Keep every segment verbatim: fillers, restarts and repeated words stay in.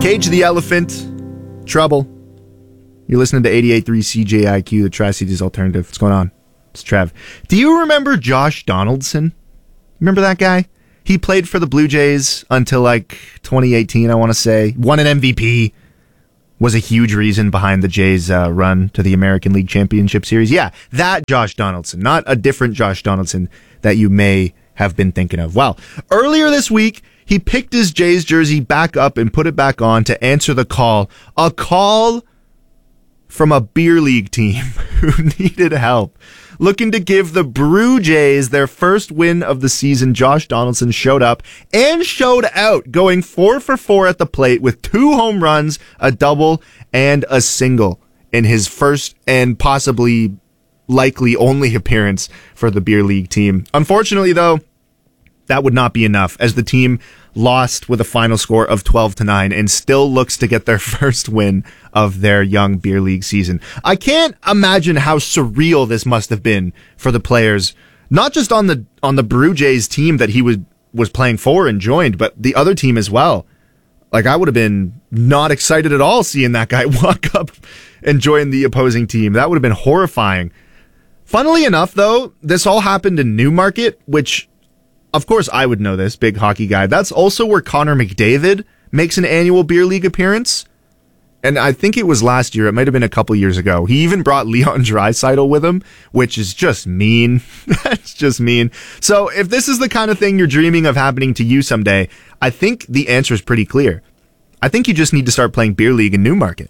Cage the Elephant, Trouble. You're listening to eighty-eight point three C J I Q, the Tri-Cities Alternative. What's going on? It's Trev. Do you remember Josh Donaldson? Remember that guy? He played for the Blue Jays until like twenty eighteen, I want to say. Won an M V P. Was a huge reason behind the Jays' uh, run to the American League Championship Series. Yeah, that Josh Donaldson, not a different Josh Donaldson that you may have been thinking of. Well, earlier this week, he picked his Jays jersey back up and put it back on to answer the call. A call from a beer league team who needed help. Looking to give the Brew Jays their first win of the season, Josh Donaldson showed up and showed out, going four for four at the plate with two home runs, a double, and a single in his first and possibly likely only appearance for the beer league team. Unfortunately, though, that would not be enough, as the team lost with a final score of twelve to nine and still looks to get their first win of their young beer league season. I can't imagine how surreal this must have been for the players, not just on the on the Brew Jays team that he was was playing for and joined, but the other team as well. Like, I would have been not excited at all seeing that guy walk up and join the opposing team. That would have been horrifying. Funnily enough, though, this all happened in Newmarket, which, of course, I would know this, big hockey guy. That's also where Connor McDavid makes an annual beer league appearance. And I think it was last year. It might have been a couple years ago. He even brought Leon Draisaitl with him, which is just mean. That's just mean. So if this is the kind of thing you're dreaming of happening to you someday, I think the answer is pretty clear. I think you just need to start playing beer league in Newmarket.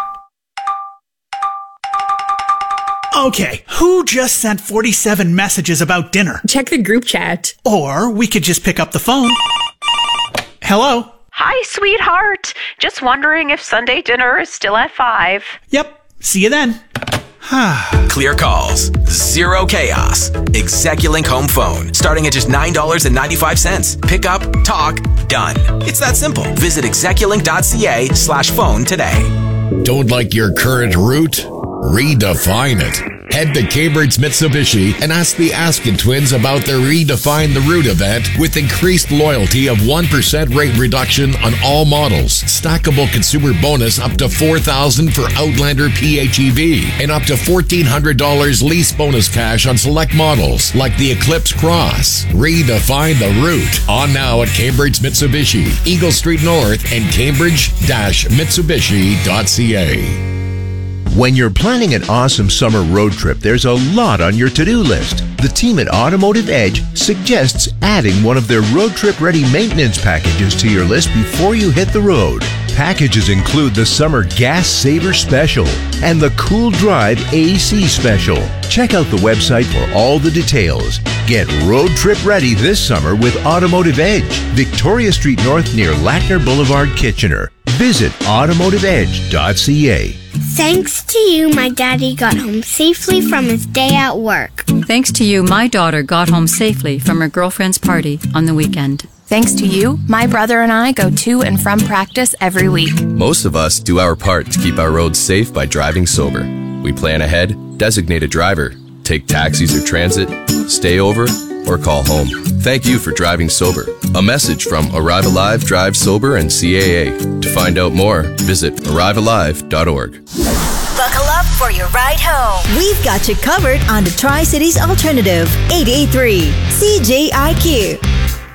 Okay, who just sent forty-seven messages about dinner? Check the group chat. Or we could just pick up the phone. Hello? Hi, sweetheart. Just wondering if Sunday dinner is still at five. Yep, see you then. Clear calls, zero chaos. Execulink home phone, starting at just nine dollars and ninety-five cents. Pick up, talk, done. It's that simple. Visit execulink.ca slash phone today. Don't like your current route? Redefine it. Head to Cambridge Mitsubishi and ask the Askin twins about their Redefine the Route event with increased loyalty of one percent rate reduction on all models, stackable consumer bonus up to four thousand dollars for Outlander P H E V, and up to fourteen hundred dollars lease bonus cash on select models like the Eclipse Cross. Redefine the Route. On now at Cambridge Mitsubishi, Eagle Street North, and cambridge dash mitsubishi dot c a. When you're planning an awesome summer road trip, there's a lot on your to-do list. The team at Automotive Edge suggests adding one of their road trip ready maintenance packages to your list before you hit the road. Packages include the Summer Gas Saver Special and the Cool Drive A C Special. Check out the website for all the details. Get road trip ready this summer with Automotive Edge, Victoria Street North near Lackner Boulevard, Kitchener. Visit automotive edge dot c a. Thanks to you, my daddy got home safely from his day at work. Thanks to you, my daughter got home safely from her girlfriend's party on the weekend. Thanks to you, my brother and I go to and from practice every week. Most of us do our part to keep our roads safe by driving sober. We plan ahead, designate a driver, take taxis or transit, stay over, or call home. Thank you for driving sober. A message from Arrive Alive, Drive Sober, and C A A. To find out more, visit arrive alive dot org. Buckle up for your ride home. We've got you covered on the Tri-Cities Alternative, eighty-eight point three C J I Q.